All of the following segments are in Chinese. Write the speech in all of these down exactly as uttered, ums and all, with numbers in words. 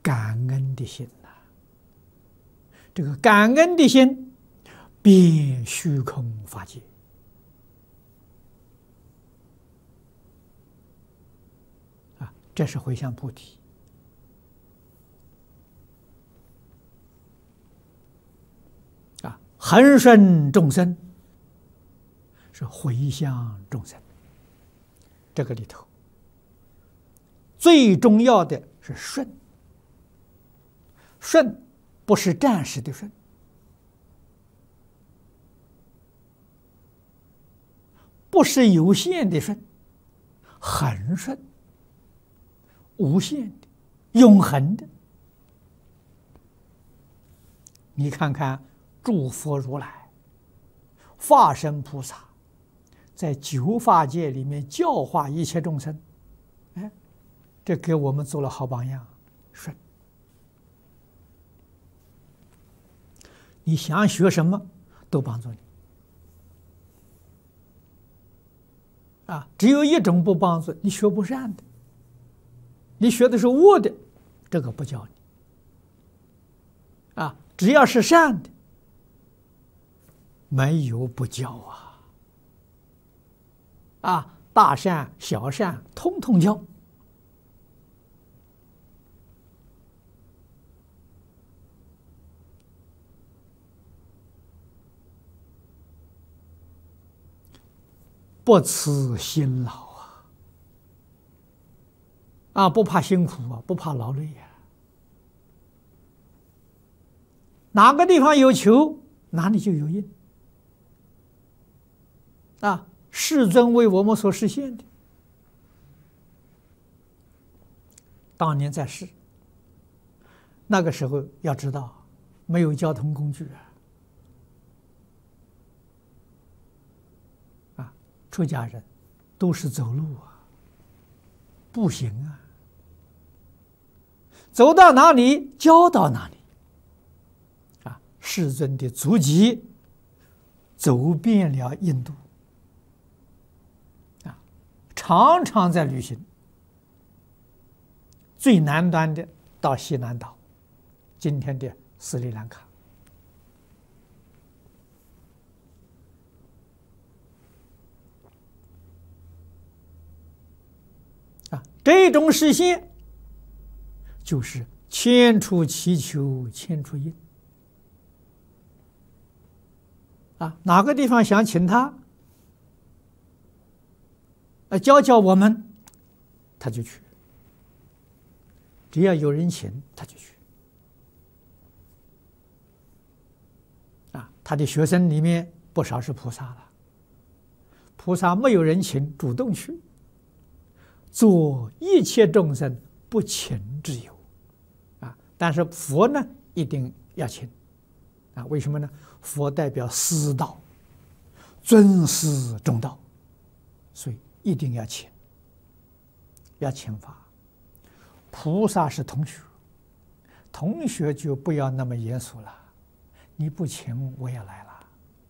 感恩的心呐、啊。这个感恩的心，遍虚空法界。啊，这是回向菩提。啊，恒顺众生是回向众生。这个里头最重要的是顺。顺不是暂时的顺，不是有限的顺，恒顺，无限的，永恒的。你看看诸佛如来、化身菩萨，在九法界里面教化一切众生，哎，这给我们做了好榜样，顺。你想学什么，都帮助你。啊，只有一种不帮助，你学不善的，你学的是恶的，这个不教你。啊，只要是善的，没有不教啊。啊，大善小善，通通教。不辞辛劳啊！啊，不怕辛苦啊，不怕劳累呀、啊。哪个地方有求，哪里就有因。啊，世尊为我们所实现的。当年在世，那个时候要知道，没有交通工具啊。出家人都是走路啊，步行啊，走到哪里教到哪里。啊，世尊的足迹走遍了印度，啊，常常在旅行。最南端的到西南岛，今天的斯里兰卡。啊，这种实现就是千处祈求千处应。啊，哪个地方想请他，呃，教教我们，他就去。只要有人请，他就去。啊，他的学生里面不少是菩萨了。菩萨没有人请，主动去。做一切众生不请之友，啊！但是佛呢，一定要请，啊！为什么呢？佛代表师道，尊师重道，所以一定要请，要请法。菩萨是同学，同学就不要那么严肃了，你不请我也来了，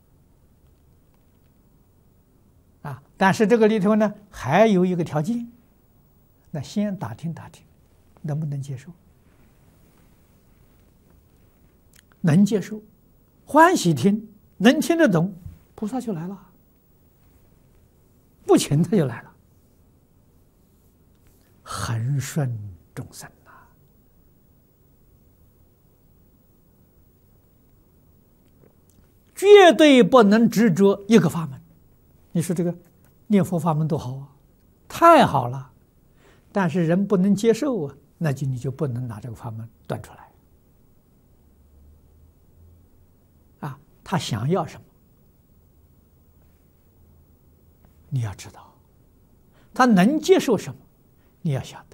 啊！但是这个里头呢，还有一个条件。那先打听打听，能不能接受？能接受，欢喜听，能听得懂，菩萨就来了。不请他就来了。恒顺众生呐、啊，绝对不能执着一个法门。你说这个念佛法门多好啊，太好了。但是人不能接受啊，那就你就不能拿这个法门端出来。啊，他想要什么，你要知道；他能接受什么，你要晓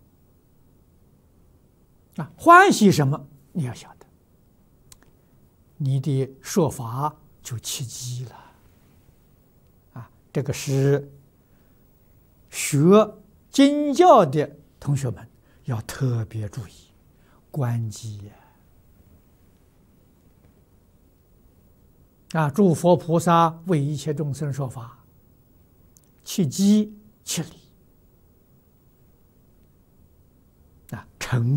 得。啊，欢喜什么，你要晓得。你的说法就契机了。啊，这个是学经教的同学们要特别注意关机呀！啊，诸佛菩萨为一切众生说法，契机契理啊，成。